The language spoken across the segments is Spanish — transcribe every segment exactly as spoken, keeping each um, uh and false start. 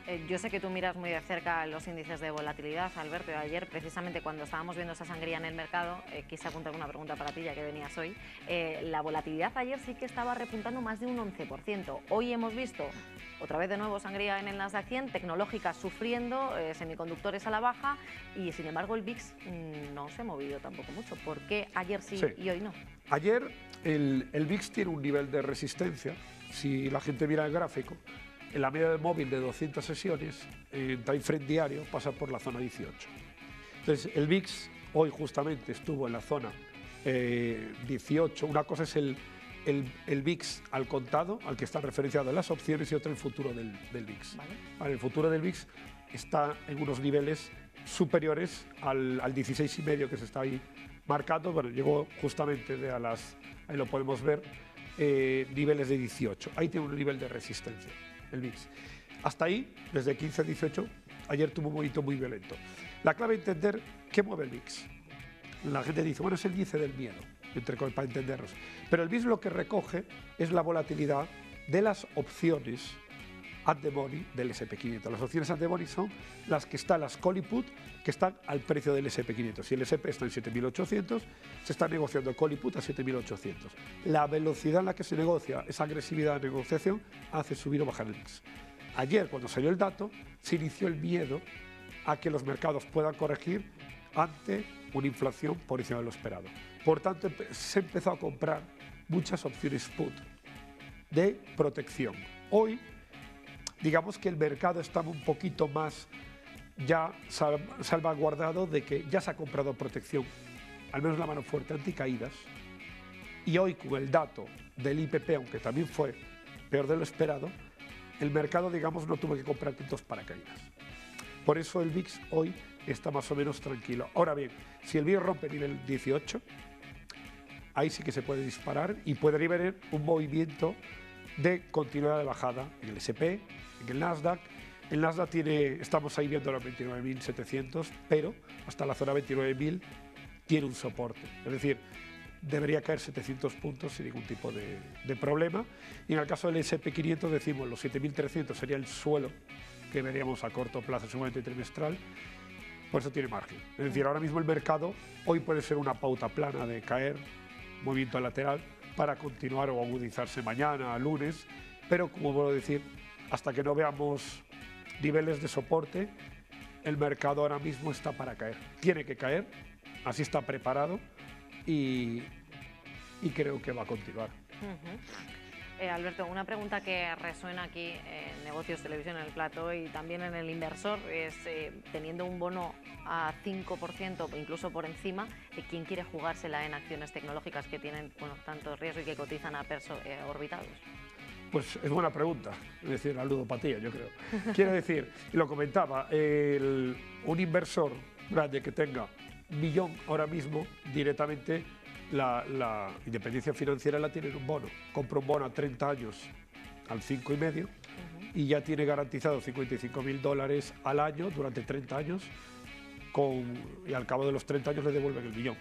Eh, yo sé que tú miras muy de cerca los índices de volatilidad, Alberto, y ayer precisamente cuando estábamos viendo esa sangría en el mercado, eh, quise apuntar una pregunta para ti ya que venías hoy, eh, la volatilidad ayer sí que estaba repuntando más de un once por ciento. Hoy hemos visto otra vez de nuevo sangría en el Nasdaq cien, tecnológicas sufriendo, eh, semiconductores a la baja y sin embargo el V I X mmm, no se ha movido tampoco mucho. ¿Por qué ayer sí, sí. y hoy no? Ayer el, el V I X tiene un nivel de resistencia, si la gente mira el gráfico, en la media móvil de doscientas sesiones, en time frame diario, pasa por la zona dieciocho. Entonces, el V I X hoy justamente estuvo en la zona eh, dieciocho. Una cosa es el, el, el V I X al contado, al que están referenciadas las opciones, y otra el futuro del, del V I X. Vale. Vale, el futuro del V I X está en unos niveles superiores al, al dieciséis y medio que se está ahí marcando. Bueno, llegó justamente de a las, ahí lo podemos ver, eh, niveles de dieciocho. Ahí tiene un nivel de resistencia el V I X. Hasta ahí, desde quince a dieciocho, ayer tuvo un movimiento muy violento. La clave es entender qué mueve el V I X. La gente dice, bueno, es el índice del miedo, entre, para entendernos. Pero el V I X lo que recoge es la volatilidad de las opciones at the money del ese and pe quinientos. Las opciones at the money son las que están, las call y put, que están al precio del ese and pe quinientos. Si el ese and pe está en siete mil ochocientos, se está negociando el call y put a siete mil ochocientos. La velocidad en la que se negocia, esa agresividad de negociación, hace subir o bajar el V I X. Ayer, cuando salió el dato, se inició el miedo a que los mercados puedan corregir ante una inflación por encima de lo esperado. Por tanto, se empezó a comprar muchas opciones put de protección. Hoy, digamos que el mercado estaba un poquito más ya salvaguardado de que ya se ha comprado protección, al menos la mano fuerte anticaídas, y hoy con el dato del I P P, aunque también fue peor de lo esperado, el mercado, digamos, no tuvo que comprar tantos paracaídas. Por eso el V I X hoy está más o menos tranquilo. Ahora bien, si el V I X rompe nivel dieciocho, ahí sí que se puede disparar y podría haber un movimiento de continuidad de bajada en el ese and pe, en el Nasdaq. El Nasdaq tiene, estamos ahí viendo los veintinueve mil setecientos, pero hasta la zona veintinueve mil tiene un soporte. Es decir, debería caer setecientos puntos sin ningún tipo de, de problema. Y en el caso del ese and pe quinientos decimos los siete mil trescientos sería el suelo que veríamos a corto plazo, seguramente trimestral. Por eso tiene margen. Es decir, ahora mismo el mercado hoy puede ser una pauta plana de caer, movimiento lateral, para continuar o agudizarse mañana, lunes, pero como vuelvo a decir, hasta que no veamos niveles de soporte, el mercado ahora mismo está para caer. Tiene que caer, así está preparado y, y creo que va a continuar. Uh-huh. eh, Alberto, una pregunta que resuena aquí en Negocios Televisión, en el plató y también en el inversor, es eh, teniendo un bono a cinco por ciento, incluso por encima, eh, ¿quién quiere jugársela en acciones tecnológicas que tienen bueno, tanto riesgo y que cotizan a perso eh, orbitados? Pues es buena pregunta, es decir, la ludopatía, yo creo. Quiero decir, y lo comentaba, el, un inversor grande que tenga un millón ahora mismo, directamente la, la independencia financiera la tiene en un bono. Compra un bono a treinta años al cinco y medio uh-huh. y ya tiene garantizado cincuenta y cinco mil dólares al año durante treinta años con, y al cabo de los treinta años le devuelven el millón.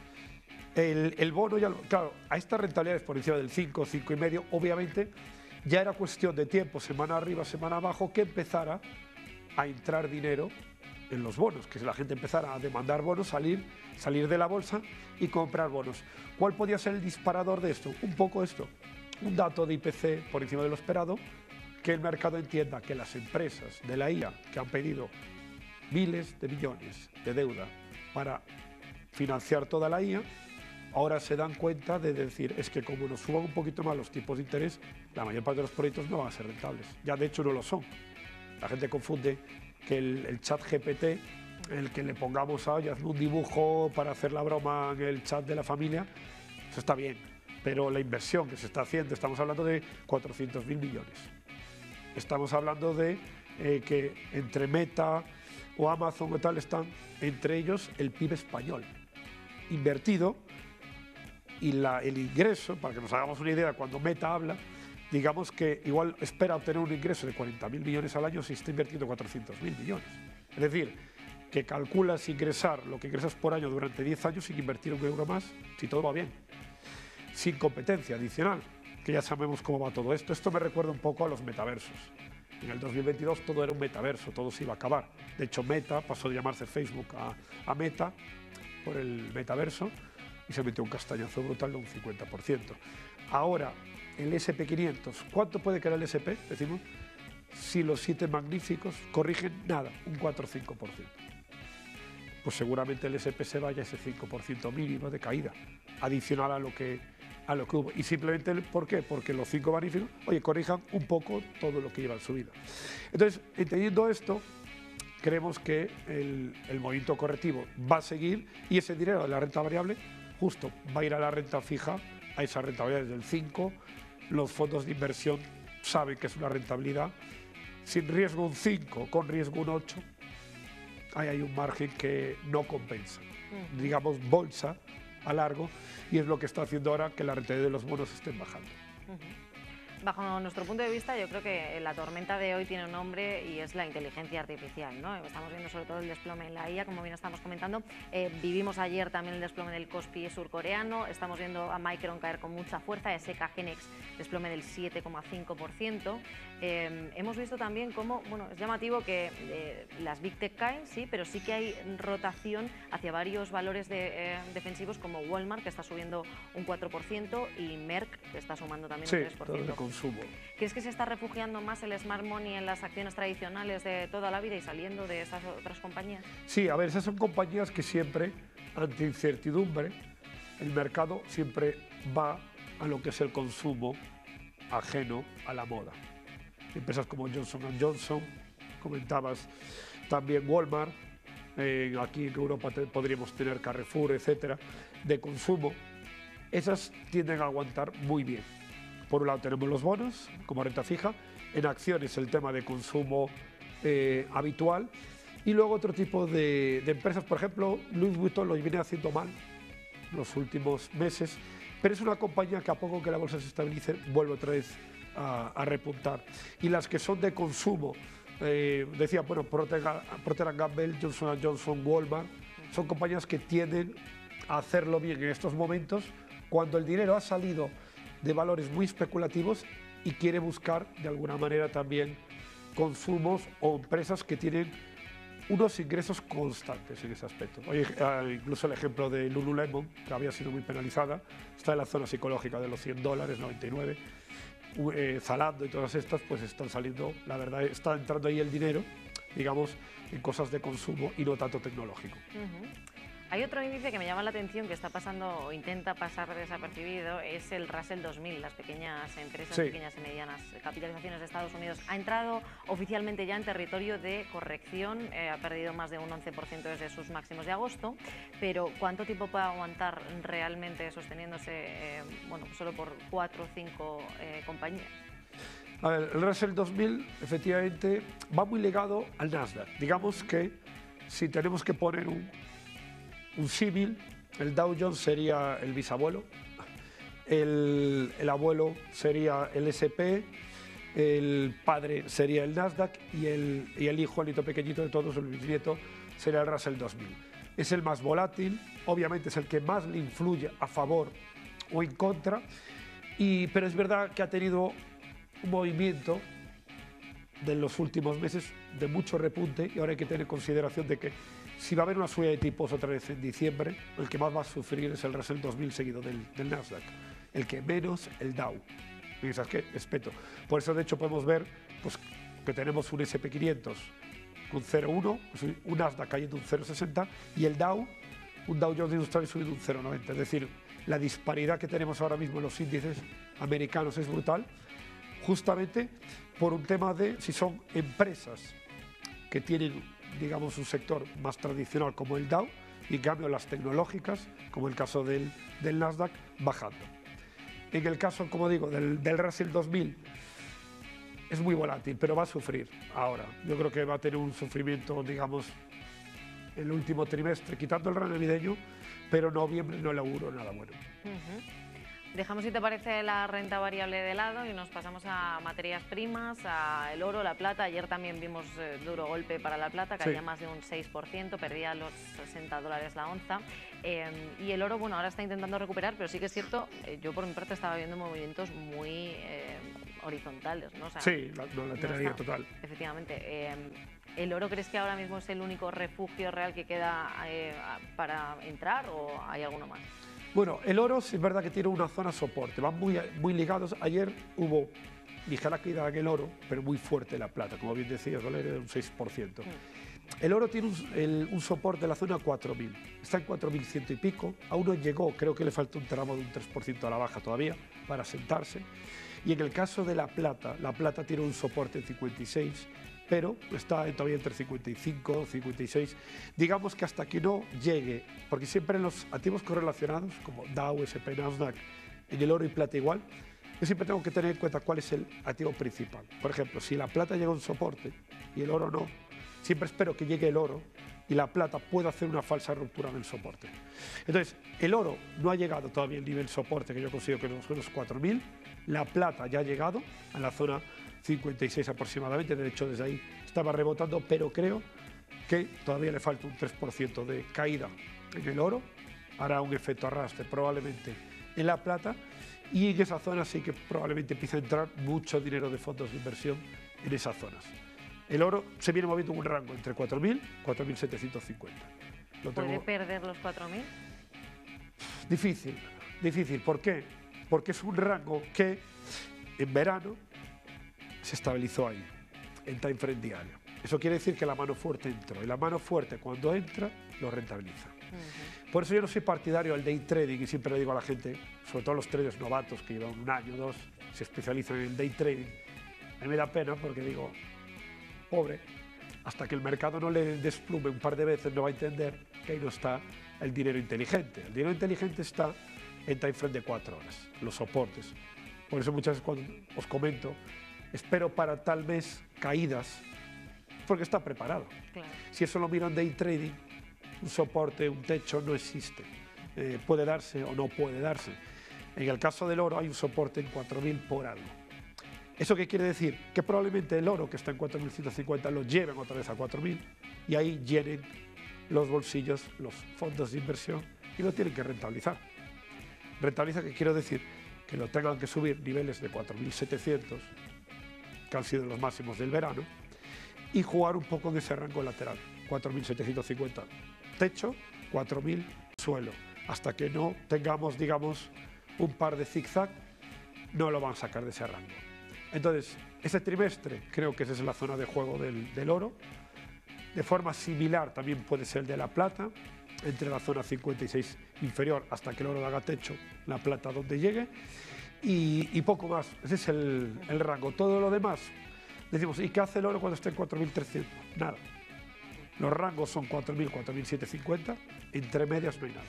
El, el bono, ya lo, claro, a estas rentabilidades por encima del cinco, cinco y medio, obviamente ya era cuestión de tiempo, semana arriba, semana abajo, que empezara a entrar dinero en los bonos, que la gente empezara a demandar bonos, salir, salir de la bolsa y comprar bonos. ¿Cuál podía ser el disparador de esto? Un poco esto, un dato de I P C por encima de lo esperado, que el mercado entienda que las empresas de la I A que han pedido miles de millones de deuda para financiar toda la I A, ahora se dan cuenta de decir, es que como nos suban un poquito más los tipos de interés, la mayor parte de los proyectos no van a ser rentables. Ya de hecho no lo son. La gente confunde que el, el chat G P T, el que le pongamos a hazme un dibujo para hacer la broma en el chat de la familia, eso está bien. Pero la inversión que se está haciendo, estamos hablando de cuatrocientos mil millones. Estamos hablando de eh, que entre Meta o Amazon o tal están, entre ellos, el P I B español invertido. Y la, el ingreso, para que nos hagamos una idea, cuando Meta habla, digamos que igual espera obtener un ingreso de cuarenta mil millones al año si está invirtiendo cuatrocientos mil millones. Es decir, que calculas ingresar lo que ingresas por año durante diez años sin invertir un euro más, si todo va bien, sin competencia adicional, que ya sabemos cómo va todo esto. Esto me recuerda un poco a los metaversos. En el dos mil veintidós todo era un metaverso, todo se iba a acabar. De hecho, Meta pasó de llamarse Facebook a, a Meta por el metaverso y se metió un castañazo brutal de un cincuenta por ciento. Ahora, el ese and pe quinientos, ¿cuánto puede caer el ese and pe? Decimos, si los siete magníficos corrigen nada, un cuatro o cinco por ciento. Pues seguramente el ese and pe se vaya a ese cinco por ciento mínimo de caída, adicional a lo que, a lo que hubo. Y simplemente, ¿por qué? Porque los cinco magníficos, oye, corrijan un poco todo lo que lleva en su vida. Entonces, entendiendo esto, creemos que el, el movimiento correctivo va a seguir y ese dinero de la renta variable justo va a ir a la renta fija, a esa rentabilidad del cinco. Los fondos de inversión saben que es una rentabilidad sin riesgo un cinco, con riesgo un ocho. Ahí hay un margen que no compensa, uh-huh. digamos bolsa a largo, y es lo que está haciendo ahora que la rentabilidad de los bonos estén bajando. Uh-huh. Bajo nuestro punto de vista, yo creo que la tormenta de hoy tiene un nombre y es la inteligencia artificial, ¿no? Estamos viendo sobre todo el desplome en la I A, como bien estamos comentando. Eh, vivimos ayer también el desplome del Kospi surcoreano, estamos viendo a Micron caer con mucha fuerza, S K Hynix desplome del siete coma cinco por ciento. Eh, hemos visto también cómo, bueno, es llamativo que eh, las Big Tech caen, sí, pero sí que hay rotación hacia varios valores de, eh, defensivos como Walmart, que está subiendo un cuatro por ciento, y Merck, que está sumando también sí, un tres por ciento. Consumo. ¿Crees que se está refugiando más el smart money en las acciones tradicionales de toda la vida y saliendo de esas otras compañías? Sí, a ver, esas son compañías que siempre, ante incertidumbre, el mercado siempre va a lo que es el consumo ajeno a la moda. Empresas como Johnson and Johnson, comentabas también Walmart, eh, aquí en Europa te, podríamos tener Carrefour, etcétera, de consumo. Esas tienden a aguantar muy bien. Por un lado tenemos los bonos como renta fija, en acciones el tema de consumo eh, habitual, y luego otro tipo de, de empresas, por ejemplo, Louis Vuitton lo viene haciendo mal los últimos meses, pero es una compañía que a poco que la bolsa se estabilice vuelve otra vez a, a repuntar. Y las que son de consumo, eh, decía, bueno, Procter and Gamble, Johnson and Johnson, Walmart, son compañías que tienden a hacerlo bien en estos momentos cuando el dinero ha salido de valores muy especulativos y quiere buscar de alguna manera también consumos o empresas que tienen unos ingresos constantes en ese aspecto. Oye, incluso el ejemplo de Lululemon, que había sido muy penalizada, está en la zona psicológica de los cien dólares, noventa y nueve. Eh, Zalando y todas estas pues están saliendo, la verdad, está entrando ahí el dinero, digamos, en cosas de consumo y no tanto tecnológico. Uh-huh. Hay otro índice que me llama la atención, que está pasando o intenta pasar desapercibido, es el Russell dos mil, las pequeñas empresas, sí. pequeñas y medianas capitalizaciones de Estados Unidos. Ha entrado oficialmente ya en territorio de corrección, eh, ha perdido más de un once por ciento desde sus máximos de agosto, pero ¿cuánto tiempo puede aguantar realmente sosteniéndose, eh, bueno, solo por cuatro o cinco eh, compañías? A ver, el Russell dos mil efectivamente va muy ligado al Nasdaq. Digamos que si tenemos que poner un Un símil, el Dow Jones sería el bisabuelo, el, el abuelo sería el ese and pe, el padre sería el Nasdaq y el, y el hijo, el hito pequeñito de todos, el bisnieto, sería el Russell dos mil. Es el más volátil, obviamente es el que más le influye a favor o en contra, y, pero es verdad que ha tenido un movimiento de los últimos meses de mucho repunte, y ahora hay que tener consideración de que si va a haber una subida de tipos otra vez en diciembre, el que más va a sufrir es el Russell dos mil seguido del, del Nasdaq, el que menos el Dow. Y dices, ¿qué? Respeto. Por eso, de hecho, podemos ver pues, que tenemos un ese and pe quinientos con cero coma uno, pues, un Nasdaq cayendo un cero coma sesenta y el Dow, un Dow Jones Industrial subiendo un cero coma noventa. Es decir, la disparidad que tenemos ahora mismo en los índices americanos es brutal, justamente por un tema de si son empresas que tienen, digamos, un sector más tradicional como el Dow, y en cambio las tecnológicas, como el caso del, del Nasdaq, bajando. En el caso, como digo, del, del Russell dos mil, es muy volátil, pero va a sufrir ahora. Yo creo que va a tener un sufrimiento, digamos, el último trimestre, quitando el rally navideño, pero noviembre no le auguro nada bueno. Uh-huh. Dejamos, si te parece, la renta variable de lado y nos pasamos a materias primas, a el oro, la plata. Ayer también vimos eh, duro golpe para la plata, caía sí. más de un seis por ciento, perdía los sesenta dólares la onza. Eh, y el oro, bueno, ahora está intentando recuperar, pero sí que es cierto, eh, yo por mi parte estaba viendo movimientos muy eh, horizontales, ¿no? O sea, sí, la, no, la lateralidad no total. Efectivamente. Eh, ¿El oro crees que ahora mismo es el único refugio real que queda eh, para entrar o hay alguno más? Bueno, el oro es verdad que tiene una zona soporte, van muy, muy ligados. Ayer hubo ligera caída en el oro, pero muy fuerte la plata, como bien decías, ¿vale? Era un seis por ciento. Mm. El oro tiene un, el, un soporte en la zona cuatro mil, está en cuatro mil cien y pico, aún no llegó, creo que le falta un tramo de un tres por ciento a la baja todavía para sentarse. Y en el caso de la plata, la plata tiene un soporte en cincuenta y seis, pero está todavía entre cincuenta y cinco, cincuenta y seis. Digamos que hasta que no llegue, porque siempre en los activos correlacionados, como Dow, ese and P, Nasdaq, en el oro y plata igual, yo siempre tengo que tener en cuenta cuál es el activo principal. Por ejemplo, si la plata llega a un soporte y el oro no, siempre espero que llegue el oro y la plata pueda hacer una falsa ruptura en el soporte. Entonces, el oro no ha llegado todavía al nivel soporte que yo consigo que son los cuatro mil, la plata ya ha llegado a la zona cincuenta y seis aproximadamente, de hecho desde ahí estaba rebotando, pero creo que todavía le falta un tres por ciento de caída en el oro, hará un efecto arrastre probablemente en la plata y en esa zona sí que probablemente empiece a entrar mucho dinero de fondos de inversión en esas zonas. El oro se viene moviendo en un rango entre cuatro mil y cuatro mil setecientos cincuenta. Lo tengo... ¿Puede perder los cuatro mil? Difícil, difícil. ¿Por qué? Porque es un rango que en verano se estabilizó ahí, en time frame diario. Eso quiere decir que la mano fuerte entró, y la mano fuerte cuando entra lo rentabiliza. Uh-huh. Por eso yo no soy partidario del day trading y siempre le digo a la gente, sobre todo los traders novatos que llevan un año o dos, se especializan en el day trading. A mí me da pena porque digo, pobre, hasta que el mercado no le desplume un par de veces no va a entender que ahí no está el dinero inteligente. El dinero inteligente está en time frame de cuatro horas, los soportes. Por eso muchas veces cuando os comento, espero para tal mes caídas, porque está preparado. Claro. Si eso lo miro en day trading, un soporte, un techo no existe. Eh, puede darse o no puede darse. En el caso del oro hay un soporte en cuatro mil por algo. ¿Eso qué quiere decir? Que probablemente el oro que está en cuatro mil ciento cincuenta lo lleven otra vez a cuatro mil y ahí llenen los bolsillos, los fondos de inversión y lo tienen que rentabilizar. Rentabiliza, ¿qué quiero decir? Que lo tengan que subir niveles de cuatro mil setecientos, que han sido los máximos del verano, y jugar un poco en ese rango lateral, cuatro mil setecientos cincuenta techo, cuatro mil suelo. Hasta que no tengamos, digamos, un par de zigzag, no lo van a sacar de ese rango. Entonces, ese trimestre creo que esa es la zona de juego del, del oro. De forma similar también puede ser el de la plata, entre la zona cincuenta y seis inferior hasta que el oro haga techo, la plata donde llegue, y, y poco más. Ese es el, el rango. Todo lo demás, decimos, ¿y qué hace el oro cuando está en cuatro mil trescientos? Nada. Los rangos son cuatro mil, cuatro mil setecientos cincuenta, entre medias no hay nada.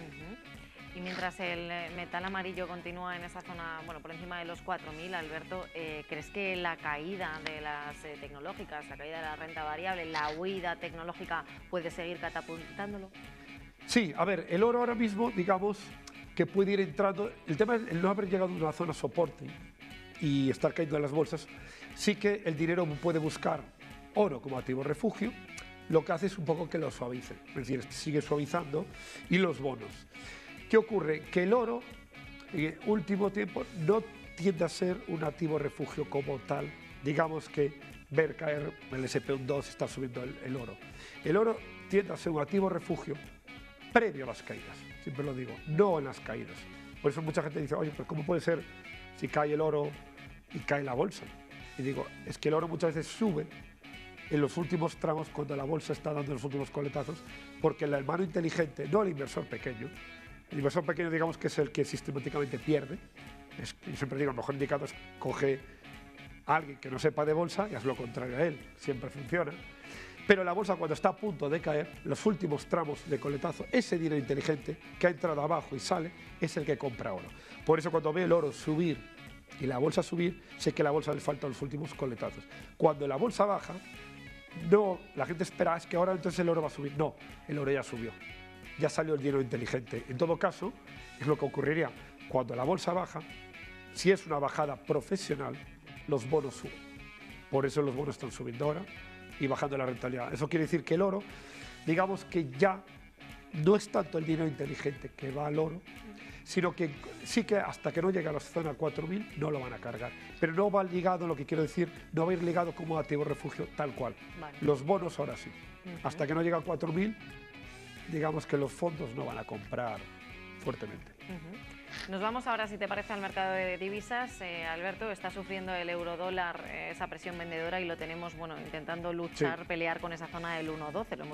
Y mientras el metal amarillo continúa en esa zona, bueno, por encima de los cuatro mil, Alberto, eh, ¿crees que la caída de las eh, tecnológicas, la caída de la renta variable, la huida tecnológica puede seguir catapultándolo? Sí, a ver, el oro ahora mismo, digamos, que puede ir entrando, el tema es el no haber llegado a una zona soporte y estar cayendo en las bolsas, sí que el dinero puede buscar oro como activo refugio, lo que hace es un poco que lo suavice, es decir, sigue suavizando, y los bonos. ¿Qué ocurre? Que el oro, en el último tiempo, no tiende a ser un activo refugio como tal. Digamos que ver caer el ese pe dos está subiendo el, el oro. El oro tiende a ser un activo refugio previo a las caídas, siempre lo digo, no en las caídas. Por eso mucha gente dice, oye, pues ¿cómo puede ser si cae el oro y cae la bolsa? Y digo, es que el oro muchas veces sube en los últimos tramos cuando la bolsa está dando los últimos coletazos, porque el hermano inteligente, no el inversor pequeño, el inversor pequeño, digamos que es el que sistemáticamente pierde. Es, yo siempre digo, el mejor indicador es coge a alguien que no sepa de bolsa y haz lo contrario a él. Siempre funciona. Pero la bolsa, cuando está a punto de caer, los últimos tramos de coletazo, ese dinero inteligente que ha entrado abajo y sale, es el que compra oro. Por eso cuando ve el oro subir y la bolsa subir, sé que a la bolsa le faltan los últimos coletazos. Cuando la bolsa baja, no, la gente espera, es que ahora entonces el oro va a subir. No, el oro ya subió. Ya salió el dinero inteligente. En todo caso, es lo que ocurriría. Cuando la bolsa baja, si es una bajada profesional, los bonos suben. Por eso los bonos están subiendo ahora y bajando la rentabilidad. Eso quiere decir que el oro, digamos que ya no es tanto el dinero inteligente que va al oro, sino que sí que hasta que no llegue a la zona cuatro mil no lo van a cargar. Pero no va ligado, lo que quiero decir, no va a ir ligado como activo refugio tal cual. Vale. Los bonos ahora sí. Uh-huh. Hasta que no llegue a cuatro mil, digamos que los fondos no van a comprar fuertemente. Uh-huh. Nos vamos ahora, si te parece, al mercado de divisas. Eh, Alberto, está sufriendo el eurodólar eh, esa presión vendedora y lo tenemos, bueno, intentando luchar, sí. pelear con esa zona del uno doce. Lo hemos